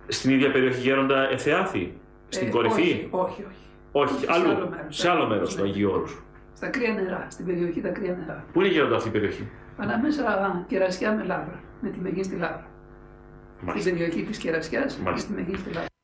Στην ίδια περιοχή, Γέροντα Εθεάθη, στην κορυφή? Όχι. Όχι, αλλού, σε άλλο μέρος του Αγίου Όρους. Στα κρύα νερά, στην περιοχή τα κρύα νερά. Πού είναι, Γέροντα, αυτή η περιοχή? Ανάμεσα Κερασιά με Λάβρα, με τη Μεγίστη Λάβρα. Στην περιοχή της Κερασιάς και στη Μεγίστη Λάβρα.